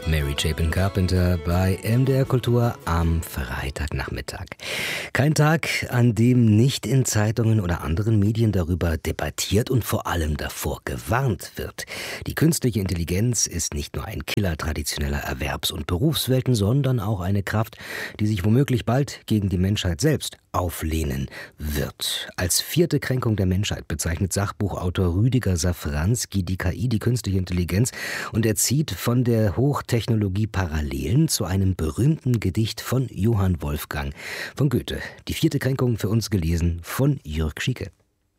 Mary Chapin Carpenter bei MDR Kultur am Freitagnachmittag. Kein Tag, an dem nicht in Zeitungen oder anderen Medien darüber debattiert und vor allem davor gewarnt wird. Die künstliche Intelligenz ist nicht nur ein Killer traditioneller Erwerbs- und Berufswelten, sondern auch eine Kraft, die sich womöglich bald gegen die Menschheit selbst auflehnen wird. Als 4. Kränkung der Menschheit bezeichnet Sachbuchautor Rüdiger Safranski die KI, die künstliche Intelligenz, und er zieht von der Hochtechnologie Parallelen zu einem berühmten Gedicht von Johann Wolfgang von Goethe. Die 4. Kränkung für uns gelesen von Jürg Schieke.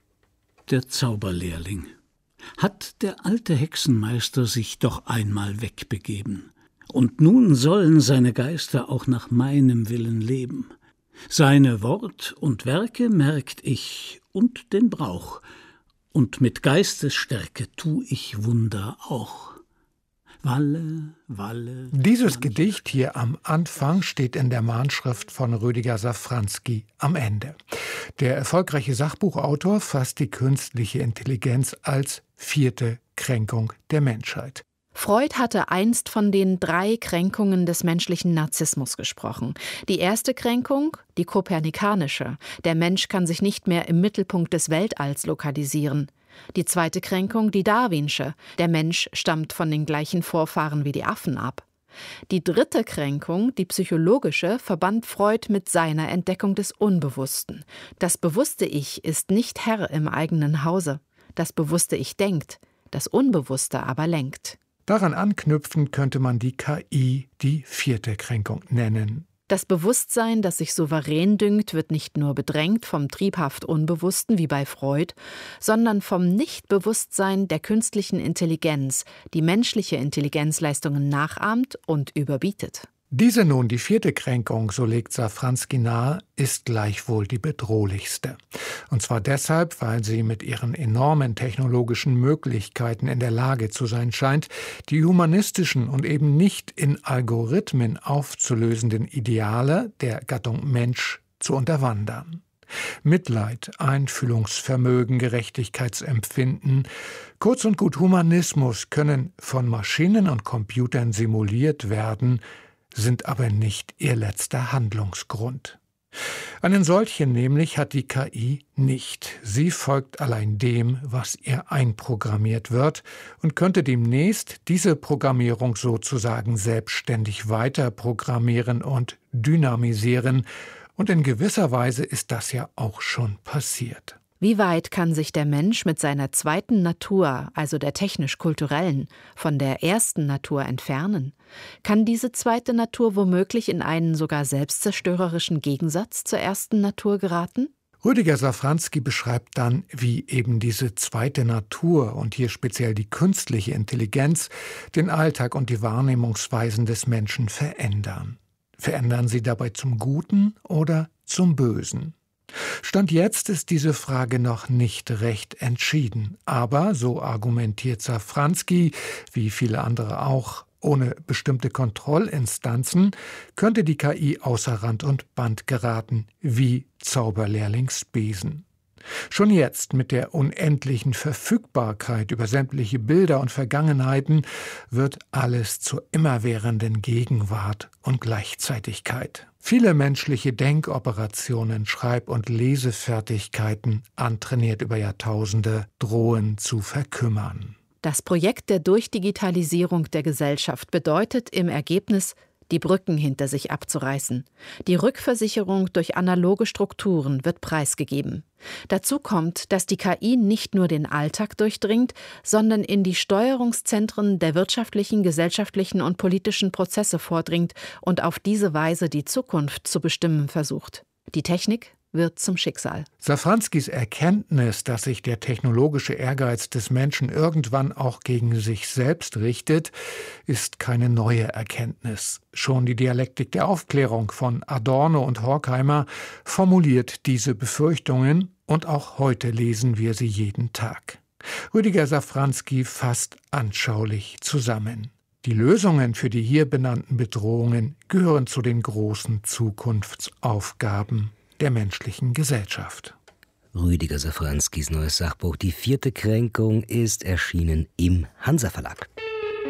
Der Zauberlehrling. Hat der alte Hexenmeister sich doch einmal wegbegeben. Und nun sollen seine Geister auch nach meinem Willen leben. Seine Wort und Werke merkt ich und den Brauch, und mit Geistesstärke tu ich Wunder auch. Walle, Walle. Dieses Gedicht hier am Anfang steht in der Mahnschrift von Rüdiger Safranski am Ende. Der erfolgreiche Sachbuchautor fasst die künstliche Intelligenz als 4. Kränkung der Menschheit. Freud hatte einst von den 3 Kränkungen des menschlichen Narzissmus gesprochen. Die erste Kränkung, die kopernikanische. Der Mensch kann sich nicht mehr im Mittelpunkt des Weltalls lokalisieren. Die zweite Kränkung, die darwinsche. Der Mensch stammt von den gleichen Vorfahren wie die Affen ab. Die 3. Kränkung, die psychologische, verband Freud mit seiner Entdeckung des Unbewussten. Das bewusste Ich ist nicht Herr im eigenen Hause. Das bewusste Ich denkt, das Unbewusste aber lenkt. Daran anknüpfend könnte man die KI die 4. Kränkung nennen. Das Bewusstsein, das sich souverän dünkt, wird nicht nur bedrängt vom triebhaft Unbewussten wie bei Freud, sondern vom Nichtbewusstsein der künstlichen Intelligenz, die menschliche Intelligenzleistungen nachahmt und überbietet. Diese nun, die 4. Kränkung, so legt Safranski nahe, ist gleichwohl die bedrohlichste. Und zwar deshalb, weil sie mit ihren enormen technologischen Möglichkeiten in der Lage zu sein scheint, die humanistischen und eben nicht in Algorithmen aufzulösenden Ideale der Gattung Mensch zu unterwandern. Mitleid, Einfühlungsvermögen, Gerechtigkeitsempfinden, kurz und gut Humanismus können von Maschinen und Computern simuliert werden, sind aber nicht ihr letzter Handlungsgrund. Einen solchen nämlich hat die KI nicht. Sie folgt allein dem, was ihr einprogrammiert wird, und könnte demnächst diese Programmierung sozusagen selbstständig weiter programmieren und dynamisieren. Und in gewisser Weise ist das ja auch schon passiert. Wie weit kann sich der Mensch mit seiner 2. Natur, also der technisch-kulturellen, von der 1. Natur entfernen? Kann diese 2. Natur womöglich in einen sogar selbstzerstörerischen Gegensatz zur 1. Natur geraten? Rüdiger Safranski beschreibt dann, wie eben diese 2. Natur und hier speziell die künstliche Intelligenz den Alltag und die Wahrnehmungsweisen des Menschen verändern. Verändern sie dabei zum Guten oder zum Bösen? Stand jetzt ist diese Frage noch nicht recht entschieden. Aber, so argumentiert Safranski, wie viele andere auch, ohne bestimmte Kontrollinstanzen könnte die KI außer Rand und Band geraten, wie Zauberlehrlingsbesen. Schon jetzt mit der unendlichen Verfügbarkeit über sämtliche Bilder und Vergangenheiten wird alles zur immerwährenden Gegenwart und Gleichzeitigkeit. Viele menschliche Denkoperationen, Schreib- und Lesefertigkeiten, antrainiert über Jahrtausende, drohen zu verkümmern. Das Projekt der Durchdigitalisierung der Gesellschaft bedeutet im Ergebnis, die Brücken hinter sich abzureißen. Die Rückversicherung durch analoge Strukturen wird preisgegeben. Dazu kommt, dass die KI nicht nur den Alltag durchdringt, sondern in die Steuerungszentren der wirtschaftlichen, gesellschaftlichen und politischen Prozesse vordringt und auf diese Weise die Zukunft zu bestimmen versucht. Die Technik wird zum Schicksal. Safranskis Erkenntnis, dass sich der technologische Ehrgeiz des Menschen irgendwann auch gegen sich selbst richtet, ist keine neue Erkenntnis. Schon die Dialektik der Aufklärung von Adorno und Horkheimer formuliert diese Befürchtungen, und auch heute lesen wir sie jeden Tag. Rüdiger Safranski fasst anschaulich zusammen. Die Lösungen für die hier benannten Bedrohungen gehören zu den großen Zukunftsaufgaben der menschlichen Gesellschaft. Rüdiger Safranskis neues Sachbuch Die 4. Kränkung ist erschienen im Hansa Verlag.